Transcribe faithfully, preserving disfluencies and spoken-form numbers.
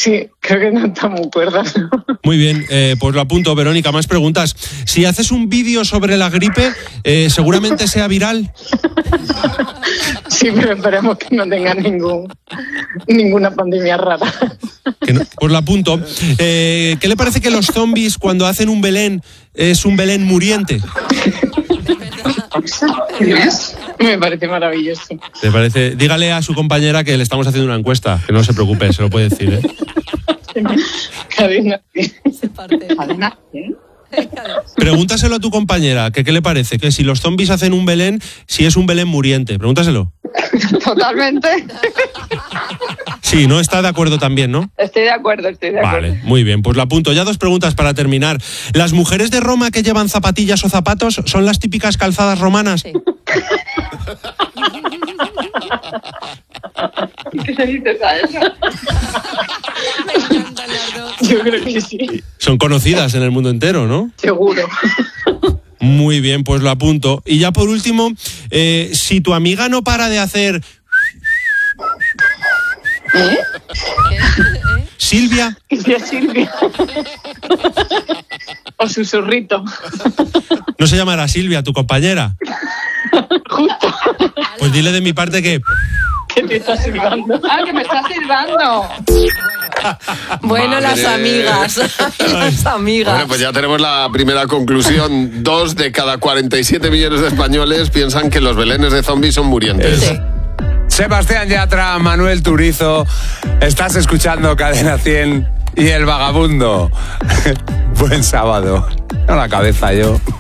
Sí, creo que no está muy cuerda, ¿no? Muy bien, eh, pues lo apunto. Verónica, más preguntas. Si haces un vídeo sobre la gripe, eh, seguramente sea viral. Sí, pero esperemos que no tenga ningún ninguna pandemia rara. Que no, pues lo apunto. Eh, ¿Qué le parece que los zombies cuando hacen un Belén es un Belén muriente? Me parece maravilloso. ¿Te parece? Dígale a su compañera que le estamos haciendo una encuesta, que no se preocupe, se lo puede decir, ¿eh? Cadena. Se parte. ¿Cadena? ¿Eh? Pregúntaselo a tu compañera, que qué le parece, que si los zombies hacen un Belén, si es un Belén muriente. Pregúntaselo. Totalmente. Sí, no está de acuerdo también, ¿no? Estoy de acuerdo, estoy de acuerdo. Vale, muy bien, pues lo apunto. Ya dos preguntas para terminar. ¿Las mujeres de Roma que llevan zapatillas o zapatos son las típicas calzadas romanas? Sí. ¿Qué se dice a eso? Me encantan las dos. Yo creo que sí. Son conocidas en el mundo entero, ¿no? Seguro. Muy bien, pues lo apunto. Y ya por último, eh, si tu amiga no para de hacer... ¿Eh? ¿Qué? ¿Eh? Silvia, Que sea Silvia. O susurrito. no se llamará Silvia, tu compañera. Justo. Pues dile de mi parte que... Que te está silbando. Ah, que me está silbando. Bueno, Madre. las amigas. Las amigas. Bueno, pues ya tenemos la primera conclusión. Dos de cada cuarenta y siete millones de españoles piensan que los belenes de zombies son murientes. Sí. Sebastián Yatra, Manuel Turizo, estás escuchando Cadena cien y El Vagabundo. Buen sábado. A la cabeza yo.